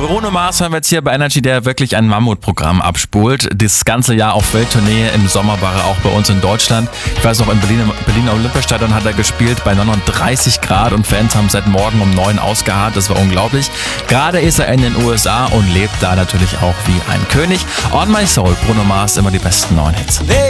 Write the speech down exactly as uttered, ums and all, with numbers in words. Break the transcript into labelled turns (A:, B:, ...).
A: Bruno Mars hören wir jetzt hier bei Energy, der wirklich ein Mammutprogramm abspult. Das ganze Jahr auf Welttournee, im Sommer war er auch bei uns in Deutschland. Ich weiß noch, in Berlin, im Berliner Olympiastadion hat er gespielt bei neununddreißig Grad und Fans haben seit morgen um neun ausgeharrt. Das war unglaublich. Gerade ist er in den U S A und lebt da natürlich auch wie ein König. On My Soul, Bruno Mars, immer die besten neuen Hits.
B: Baby.